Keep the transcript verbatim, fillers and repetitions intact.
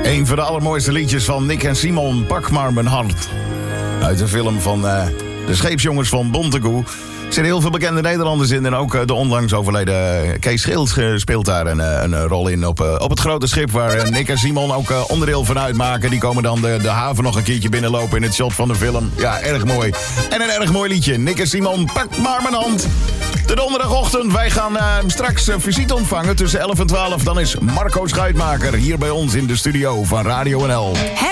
Een van de allermooiste liedjes van Nick en Simon, Pak maar mijn hart. Uit de film van uh, de scheepsjongens van Bontekoe. Er zitten heel veel bekende Nederlanders in. En ook uh, de onlangs overleden Kees Schild speelt daar een, uh, een rol in. Op, uh, op het grote schip waar uh, Nick en Simon ook uh, onderdeel van uitmaken. Die komen dan de, de haven nog een keertje binnenlopen in het shot van de film. Ja, erg mooi. En een erg mooi liedje. Nick en Simon, pak maar mijn hand. De donderdagochtend, wij gaan uh, straks uh, visite ontvangen tussen elf en twaalf. Dan is Marco Schuitmaker hier bij ons in de studio van Radio N L.